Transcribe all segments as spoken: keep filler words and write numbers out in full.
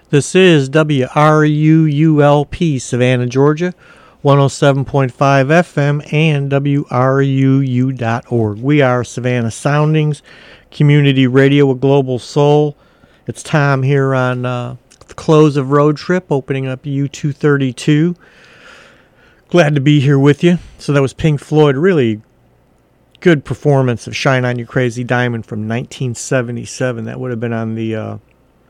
This is W R U U L P, Savannah, Georgia, one oh seven point five F M and W R U U dot org. We are Savannah Soundings, community radio with global soul. It's Tom here on uh, the close of Road Trip, opening up U two thirty-two. Glad to be here with you. So that was Pink Floyd, really good performance of Shine On You Crazy Diamond from nineteen seventy-seven. That would have been on the uh,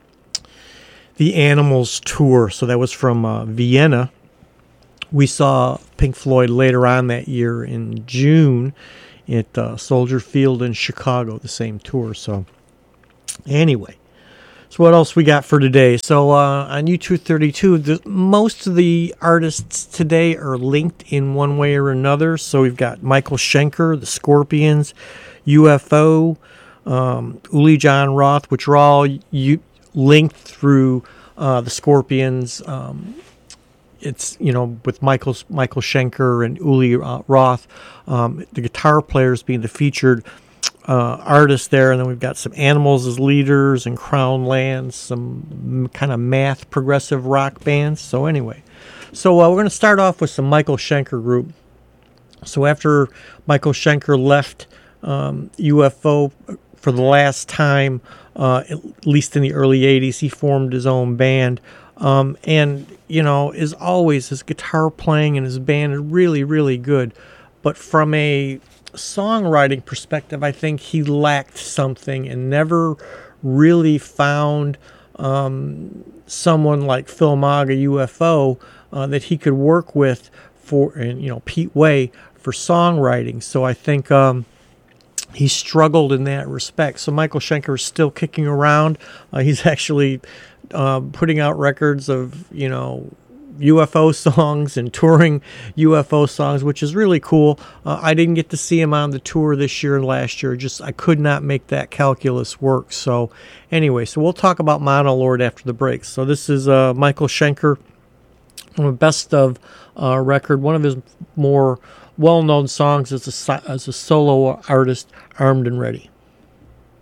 the Animals tour. So that was from uh, Vienna. We saw Pink Floyd later on that year in June at uh, Soldier Field in Chicago, the same tour. So anyway, so what else we got for today? So uh, on U two thirty-two, the, most of the artists today are linked in one way or another. So we've got Michael Schenker, the Scorpions, U F O, um, Uli Jon Roth, which are all u- linked through uh, the Scorpions. Um, it's, you know, with Michael Michael Schenker and Uli uh, Roth, um, the guitar players being the featured uh, artists there. And then we've got some Animals as leaders and Crown Lands, some kind of math progressive rock bands. So anyway, so uh, we're going to start off with some Michael Schenker group. So after Michael Schenker left um, U F O for the last time, uh, at least in the early eighties, he formed his own band. Um, and, you know, as always, his guitar playing and his band is really, really good. But from a songwriting perspective, I think he lacked something and never really found um, someone like Phil Maga, U F O, uh, that he could work with for, and, you know, Pete Way for songwriting. So I think um, he struggled in that respect. So Michael Schenker is still kicking around. Uh, he's actually uh, putting out records of, you know, U F O songs and touring U F O songs, which is really cool. Uh, I didn't get to see him on the tour this year and last year. Just I could not make that calculus work. So anyway, so we'll talk about Monolord after the break. So this is uh, Michael Schenker, a best of uh, record, one of his more well-known songs as a, as a solo artist, Armed and Ready.